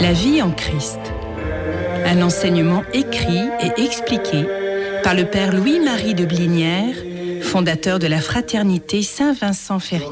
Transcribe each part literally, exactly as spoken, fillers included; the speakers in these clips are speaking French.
La vie en Christ. Un enseignement écrit et expliqué par le Père Louis-Marie de Blinière, fondateur de la Fraternité Saint-Vincent-Ferrier.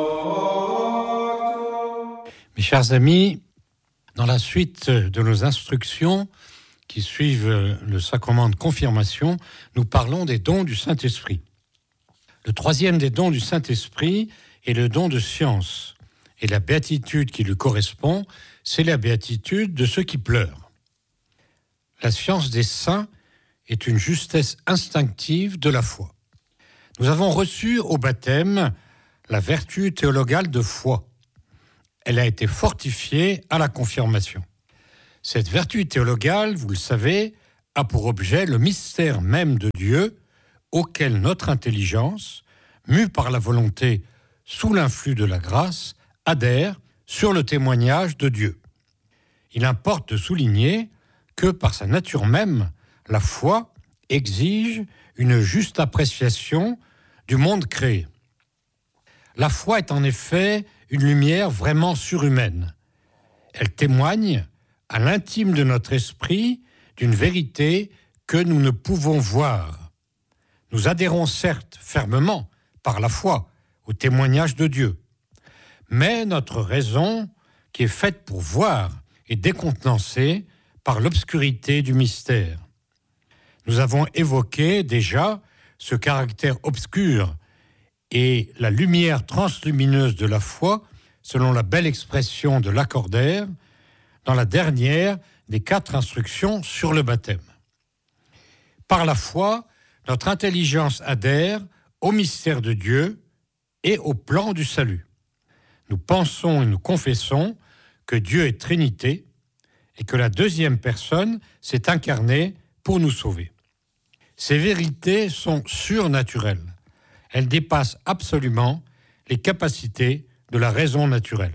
Mes chers amis, dans la suite de nos instructions qui suivent le sacrement de confirmation, nous parlons des dons du Saint-Esprit. Le troisième des dons du Saint-Esprit est le don de science. Et la béatitude qui lui correspond, c'est la béatitude de ceux qui pleurent. La science des saints est une justesse instinctive de la foi. Nous avons reçu au baptême la vertu théologale de foi. Elle a été fortifiée à la confirmation. Cette vertu théologale, vous le savez, a pour objet le mystère même de Dieu auquel notre intelligence, mue par la volonté sous l'influx de la grâce, adhère sur le témoignage de Dieu. Il importe de souligner que par sa nature même, la foi exige une juste appréciation du monde créé. La foi est en effet une lumière vraiment surhumaine. Elle témoigne à l'intime de notre esprit d'une vérité que nous ne pouvons voir. Nous adhérons certes fermement, par la foi, au témoignage de Dieu. Mais notre raison, qui est faite pour voir, est décontenancée par l'obscurité du mystère. Nous avons évoqué déjà ce caractère obscur et la lumière translumineuse de la foi, selon la belle expression de Lacordaire, dans la dernière des quatre instructions sur le baptême. Par la foi, notre intelligence adhère au mystère de Dieu et au plan du salut. Nous pensons et nous confessons que Dieu est Trinité et que la deuxième personne s'est incarnée pour nous sauver. Ces vérités sont surnaturelles. Elles dépassent absolument les capacités de la raison naturelle.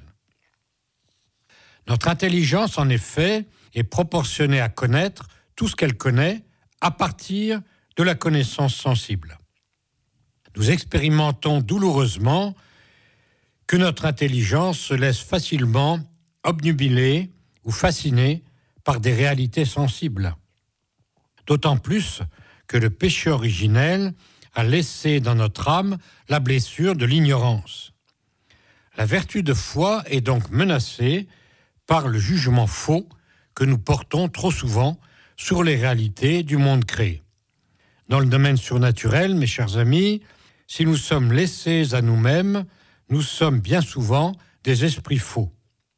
Notre intelligence, en effet, est proportionnée à connaître tout ce qu'elle connaît à partir de la connaissance sensible. Nous expérimentons douloureusement que notre intelligence se laisse facilement obnubiler ou fasciner par des réalités sensibles. D'autant plus que le péché originel a laissé dans notre âme la blessure de l'ignorance. La vertu de foi est donc menacée par le jugement faux que nous portons trop souvent sur les réalités du monde créé. Dans le domaine surnaturel, mes chers amis, si nous sommes laissés à nous-mêmes, nous sommes bien souvent des esprits faux.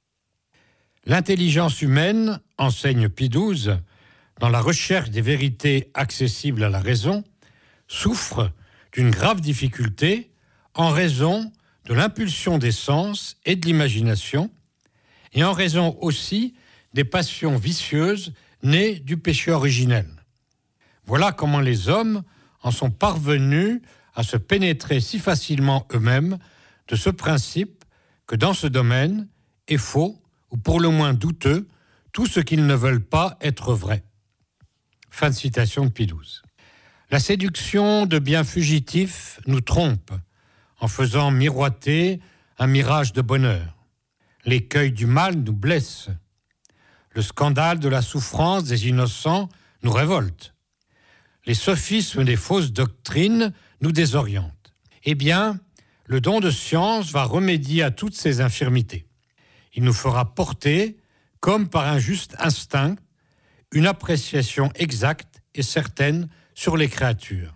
L'intelligence humaine, enseigne Pie douze, dans la recherche des vérités accessibles à la raison, souffre d'une grave difficulté en raison de l'impulsion des sens et de l'imagination, et en raison aussi des passions vicieuses nées du péché originel. Voilà comment les hommes en sont parvenus à se pénétrer si facilement eux-mêmes de ce principe que dans ce domaine est faux, ou pour le moins douteux, tout ce qu'ils ne veulent pas être vrai. Fin de citation de Pie douze. La séduction de biens fugitifs nous trompe en faisant miroiter un mirage de bonheur. L'écueil du mal nous blesse. Le scandale de la souffrance des innocents nous révolte. Les sophismes des fausses doctrines nous désorientent. Eh bien, le don de science va remédier à toutes ces infirmités. Il nous fera porter, comme par un juste instinct, une appréciation exacte et certaine sur les créatures.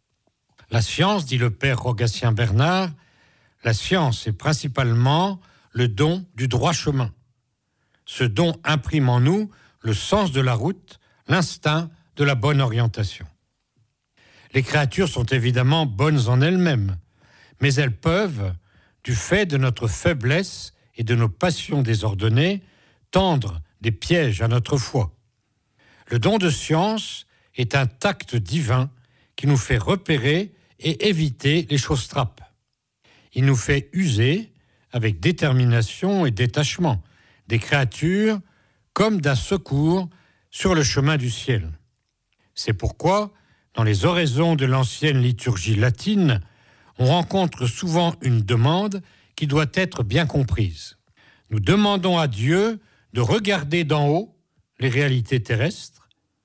La science, dit le père Rogatien Bernard, la science est principalement le don du droit chemin. Ce don imprime en nous le sens de la route, l'instinct de la bonne orientation. Les créatures sont évidemment bonnes en elles-mêmes, mais elles peuvent, du fait de notre faiblesse et de nos passions désordonnées, tendre des pièges à notre foi. Le don de science est un tact divin qui nous fait repérer et éviter les choses trappes. Il nous fait user, avec détermination et détachement, des créatures comme d'un secours sur le chemin du ciel. C'est pourquoi, dans les oraisons de l'ancienne liturgie latine, on rencontre souvent une demande qui doit être bien comprise. Nous demandons à Dieu de regarder d'en haut les réalités terrestres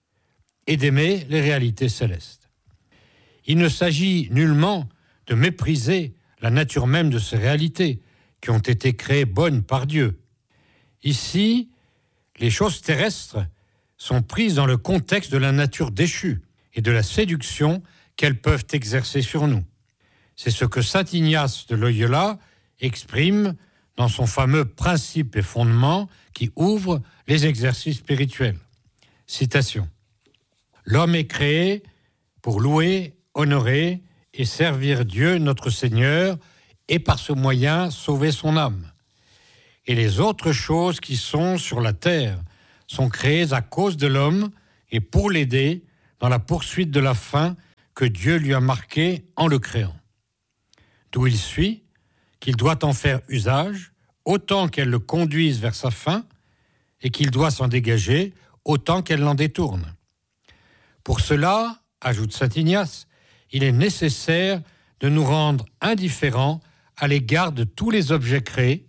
et d'aimer les réalités célestes. Il ne s'agit nullement de mépriser la nature même de ces réalités qui ont été créées bonnes par Dieu. Ici, les choses terrestres sont prises dans le contexte de la nature déchue et de la séduction qu'elles peuvent exercer sur nous. C'est ce que saint Ignace de Loyola exprime dans son fameux principe et fondement qui ouvre les exercices spirituels. Citation. L'homme est créé pour louer, honorer et servir Dieu notre Seigneur et par ce moyen sauver son âme. Et les autres choses qui sont sur la terre sont créées à cause de l'homme et pour l'aider dans la poursuite de la fin que Dieu lui a marquée en le créant. D'où il suit qu'il doit en faire usage autant qu'elle le conduise vers sa fin et qu'il doit s'en dégager autant qu'elle l'en détourne. Pour cela, ajoute saint Ignace, il est nécessaire de nous rendre indifférents à l'égard de tous les objets créés,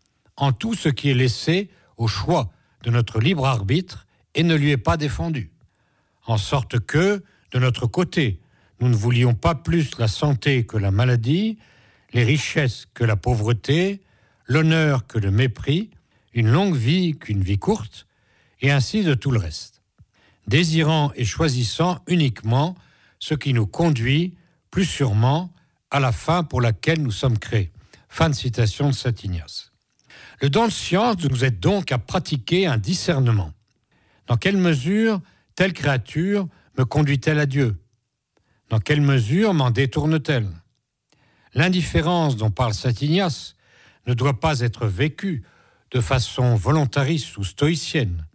en tout ce qui est laissé au choix de notre libre arbitre et ne lui est pas défendu. En sorte que, de notre côté, nous ne voulions pas plus la santé que la maladie, les richesses que la pauvreté, l'honneur que le mépris, une longue vie qu'une vie courte, et ainsi de tout le reste, désirant et choisissant uniquement ce qui nous conduit plus sûrement à la fin pour laquelle nous sommes créés. Fin de citation de saint Ignace. Le don de science nous aide donc à pratiquer un discernement. Dans quelle mesure telle créature me conduit-elle à Dieu ? Dans quelle mesure m'en détourne-t-elle ? L'indifférence dont parle saint Ignace ne doit pas être vécue de façon volontariste ou stoïcienne.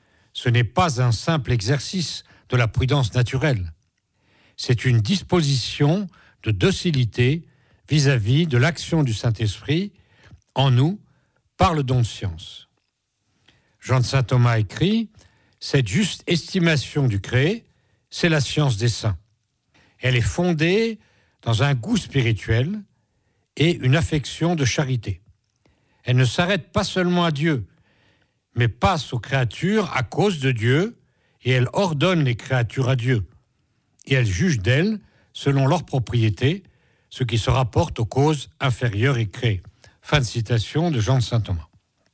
Ce n'est pas un simple exercice de la prudence naturelle. C'est une disposition de docilité vis-à-vis de l'action du Saint-Esprit en nous par le don de science. Jean de saint Thomas écrit « Cette juste estimation du créé, c'est la science des saints. Elle est fondée dans un goût spirituel et une affection de charité. Elle ne s'arrête pas seulement à Dieu, mais passe aux créatures à cause de Dieu, et elle ordonne les créatures à Dieu. Et elle juge d'elles, selon leur propriété, ce qui se rapporte aux causes inférieures et créées. » Fin de citation de Jean de saint Thomas.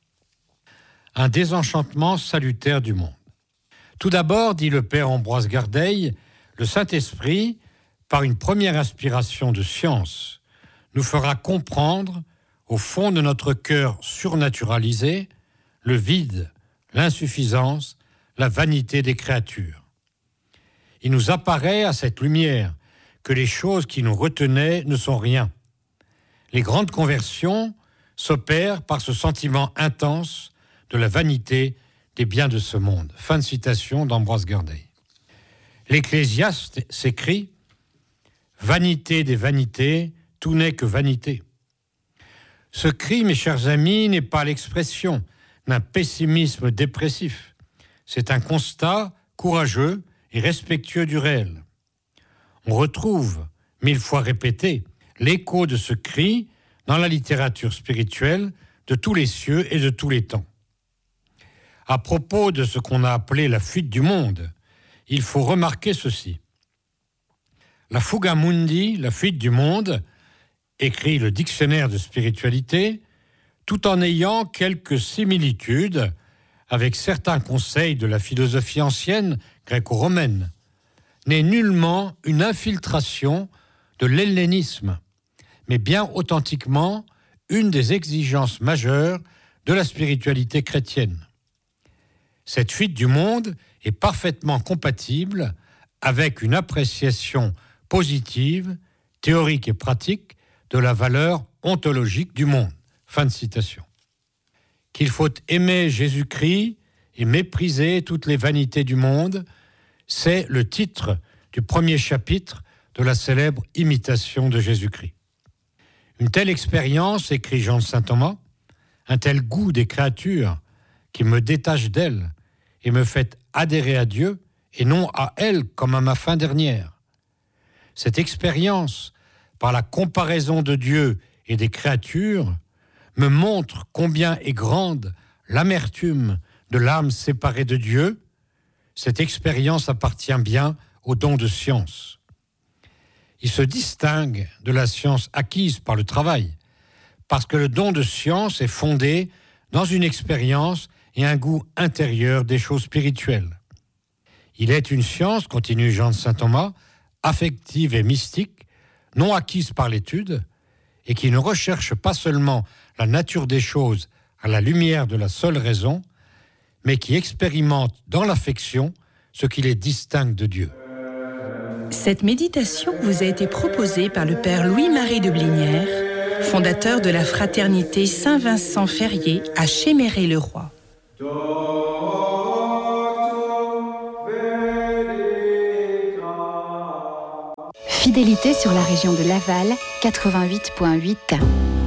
Un désenchantement salutaire du monde. Tout d'abord, dit le père Ambroise Gardeil, le Saint-Esprit, par une première inspiration de science, nous fera comprendre, au fond de notre cœur surnaturalisé, le vide, l'insuffisance, la vanité des créatures. Il nous apparaît à cette lumière que les choses qui nous retenaient ne sont rien. Les grandes conversions s'opèrent par ce sentiment intense de la vanité des biens de ce monde. Fin de citation d'Ambroise Gardeil. L'Ecclésiaste s'écrit « Vanité des vanités, tout n'est que vanité ». Ce cri, mes chers amis, n'est pas l'expression d'un pessimisme dépressif. C'est un constat courageux et respectueux du réel. On retrouve, mille fois répété, l'écho de ce cri dans la littérature spirituelle de tous les cieux et de tous les temps. À propos de ce qu'on a appelé la fuite du monde, il faut remarquer ceci. La fuga mundi, la fuite du monde, écrit le dictionnaire de spiritualité, tout en ayant quelques similitudes avec certains conseils de la philosophie ancienne gréco-romaine, n'est nullement une infiltration de l'hellénisme, mais bien authentiquement une des exigences majeures de la spiritualité chrétienne. Cette fuite du monde est parfaitement compatible avec une appréciation positive, théorique et pratique de la valeur ontologique du monde. Fin de citation. Qu'il faut aimer Jésus-Christ et mépriser toutes les vanités du monde, c'est le titre du premier chapitre de la célèbre Imitation de Jésus-Christ. Une telle expérience, écrit Jean de saint Thomas, un tel goût des créatures qui me détache d'elles et me fait adhérer à Dieu et non à elle comme à ma fin dernière. Cette expérience, par la comparaison de Dieu et des créatures, me montre combien est grande l'amertume de l'âme séparée de Dieu, cette expérience appartient bien au don de science. Il se distingue de la science acquise par le travail, parce que le don de science est fondé dans une expérience et un goût intérieur des choses spirituelles. Il est une science, continue Jean de Saint Thomas, affective et mystique, non acquise par l'étude, et qui ne recherche pas seulement la nature des choses à la lumière de la seule raison, mais qui expérimente dans l'affection ce qui les distingue de Dieu. Cette méditation vous a été proposée par le Père Louis-Marie de Blinière, fondateur de la fraternité Saint-Vincent-Ferrier à Chéméré-le-Roi. Fidélité sur la région de Laval, quatre-vingt-huit virgule huit.